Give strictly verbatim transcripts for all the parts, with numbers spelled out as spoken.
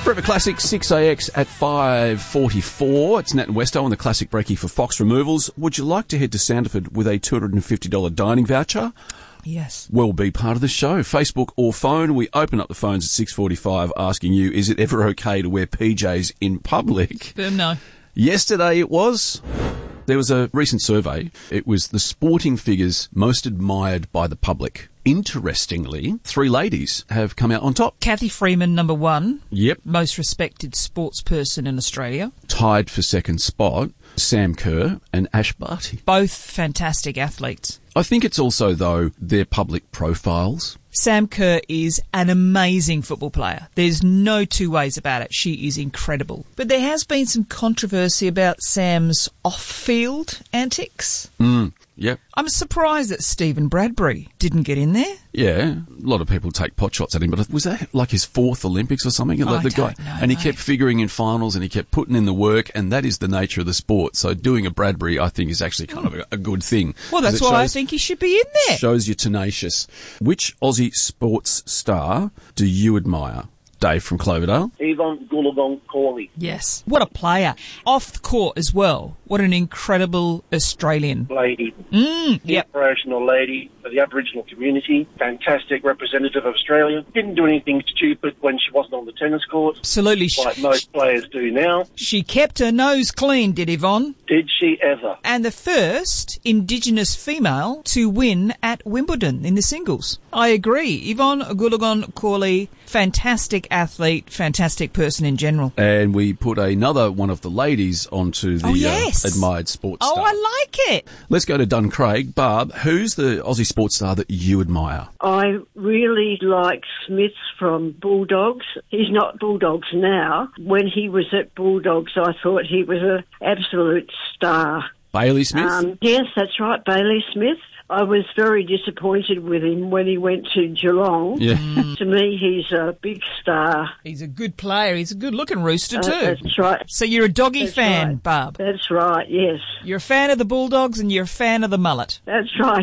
Forever Classic, six A X at five forty-four. It's Nat and Westo on the Classic Breakie for Fox Removals. Would you like to head to Sanderford with a two hundred fifty dollars dining voucher? Yes. Well, be part of the show. Facebook or phone. We open up the phones at six forty-five asking you, is it ever okay to wear P Js in public? Boom, no. Yesterday it was. There was a recent survey. It was the sporting figures most admired by the public. Interestingly, three ladies have come out on top. Kathy Freeman, number one. Yep. Most respected sports person in Australia. Tied for second spot, Sam Kerr and Ash Barty. Both fantastic athletes. I think it's also, though, their public profiles. Sam Kerr is an amazing football player. There's no two ways about it. She is incredible. But there has been some controversy about Sam's off-field antics. Mm, yep. I'm surprised that Stephen Bradbury didn't get in there. Yeah, a lot of people take pot shots at him, but was that like his fourth Olympics or something? I Like the don't guy, know, and he mate. kept figuring in finals, and he kept putting in the work, and that is the nature of the sport. So doing a Bradbury, I think, is actually kind of a, a good thing. Well, that's 'Cause it why I shows- think he should be in there. Shows you're tenacious. Which Aussie sports star do you admire? Dave from Cloverdale. Yvonne Goolagong-Cawley. Yes. What a player. Off the court as well. What an incredible Australian. Lady. Mm, yep. Inspirational lady for the Aboriginal community. Fantastic representative of Australia. Didn't do anything stupid when she wasn't on the tennis court, Absolutely. like most players do now. She kept her nose clean, did Yvonne? Did she ever? And the first Indigenous female to win at Wimbledon in the singles. I agree. Yvonne Goolagong-Cawley, fantastic athlete, fantastic person in general. And we put another one of the ladies onto the Oh, yes. uh, admired sports Oh, star. I like it. Let's go to Duncraig. Barb, who's the Aussie sports star that you admire? I really like Smith from Bulldogs. He's not Bulldogs now. When he was at Bulldogs, I thought he was an absolute star. Bailey Smith? Um, yes, that's right, Bailey Smith. I was very disappointed with him when he went to Geelong. Yeah. To me, he's a big star. He's a good player. He's a good-looking rooster Uh, too. that's right. So you're a doggy That's fan, right. Barb. That's right, yes. You're a fan of the Bulldogs and you're a fan of the mullet. That's right.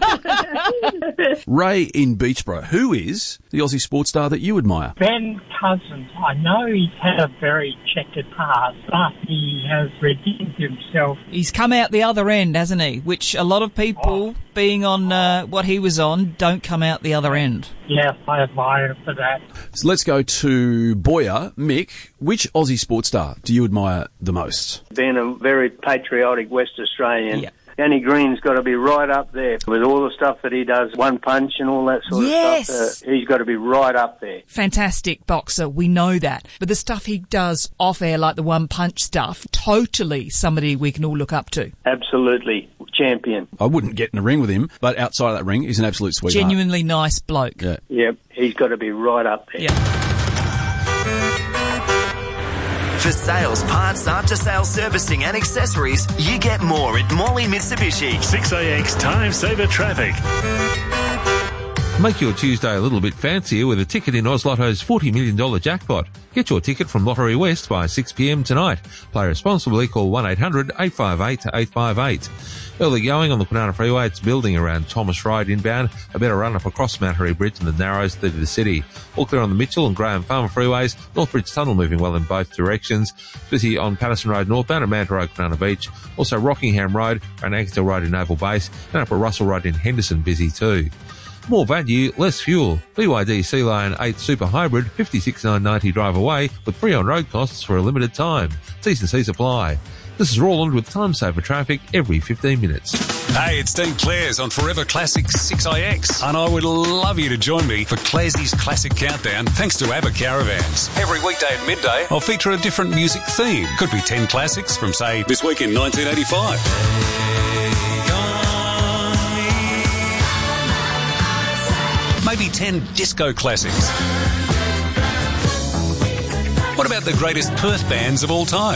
Ray in Beachboro. Who is the Aussie sports star that you admire? Ben Cousins, I know he's had a very checkered past, but he has redeemed himself. He's come out the other end, hasn't he? Which a lot of people, being on uh, what he was on, don't come out the other end. Yes, I admire him for that. So let's go to Boyer. Mick, which Aussie sports star do you admire the most? Being a very patriotic West Australian, Yeah. Danny Green's got to be right up there with all the stuff that he does, one punch and all that sort Yes. of stuff. Uh, he's got to be right up there. Fantastic boxer, we know that. But the stuff he does off air, like the one punch stuff, totally somebody we can all look up to. Absolutely champion. I wouldn't get in a ring with him, but outside of that ring, he's an absolute sweetheart. Genuinely nice bloke. Yeah. Yep, he's got to be right up there. Yeah. For sales, parts, after-sales servicing and accessories, you get more at Morley Mitsubishi. six A X Time Saver Traffic. Make your Tuesday a little bit fancier with a ticket in Oz Lotto's forty million dollars jackpot. Get your ticket from Lottery West by six p m tonight. Play responsibly. Call one eight hundred eight five eight eight five eight. Early going on the Kwinana Freeway, it's building around Thomas Ride inbound. A better run up across Mount Harry Bridge and the Narrows through the city. All clear on the Mitchell and Graham Farmer freeways. Northbridge Tunnel moving well in both directions. Busy on Patterson Road northbound and Manta Road, Kwinana Beach. Also Rockingham Road and Axdale Road in Naval Base. And up at Russell Road in Henderson busy too. More value, less fuel. B Y D Sea Lion eight Super Hybrid, fifty-six thousand nine hundred ninety drive away with free on-road costs for a limited time. T's and C's apply. This is Roland with Time Saver Traffic every fifteen minutes. Hey, it's Dean Clares on Forever Classic six A X, and I would love you to join me for Claresy's Classic Countdown thanks to ABBA Caravans. Every weekday at midday, I'll feature a different music theme. Could be ten classics from, say, this week in nineteen eighty-five. Maybe ten disco classics. What about the greatest Perth bands of all time?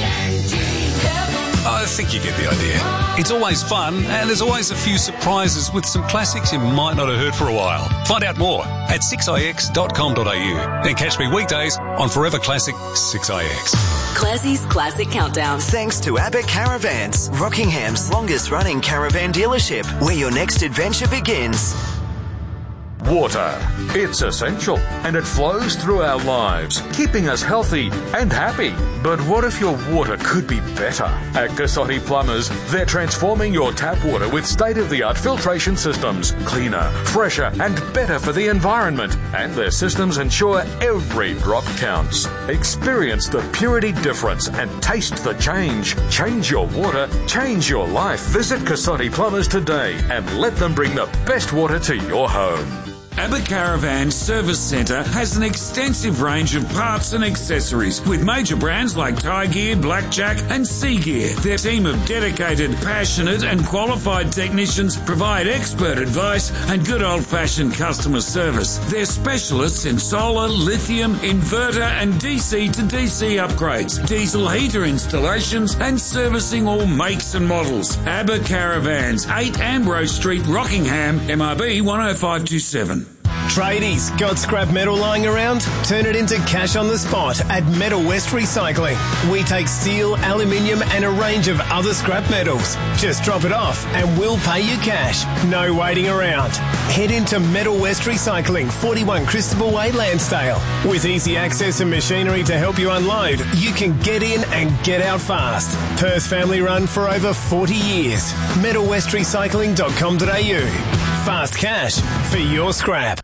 I think you get the idea. It's always fun, and there's always a few surprises with some classics you might not have heard for a while. Find out more at six i x dot com dot a u. Then catch me weekdays on Forever Classic six I X. Classy's Classic Countdown. Thanks to ABBA Caravans, Rockingham's longest running caravan dealership, where your next adventure begins. Water. It's essential and it flows through our lives, keeping us healthy and happy. But what if your water could be better? At Cassotti Plumbers, they're transforming your tap water with state-of-the-art filtration systems, cleaner, fresher and better for the environment. And their systems ensure every drop counts. Experience the purity difference and taste the change. Change your water, change your life. Visit Cassotti Plumbers today and let them bring the best water to your home. Abba Caravan Service Centre has an extensive range of parts and accessories with major brands like Tie Gear, Blackjack and Sea Gear. Their team of dedicated, passionate and qualified technicians provide expert advice and good old-fashioned customer service. They're specialists in solar, lithium, inverter and D C to D C upgrades, diesel heater installations and servicing all makes and models. Abba Caravans, eight Ambrose Street, Rockingham, M R B one oh five two seven. Tradies, got scrap metal lying around? Turn it into cash on the spot at Metal West Recycling. We take steel, aluminium and a range of other scrap metals. Just drop it off and we'll pay you cash. No waiting around. Head into Metal West Recycling, forty-one Christabel Way, Lansdale. With easy access and machinery to help you unload, you can get in and get out fast. Perth family run for over forty years. metal west recycling dot com dot a u. Fast cash for your scrap.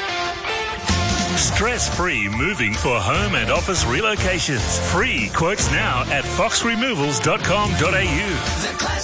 Stress-free moving for home and office relocations. Free quotes now at fox removals dot com dot a u.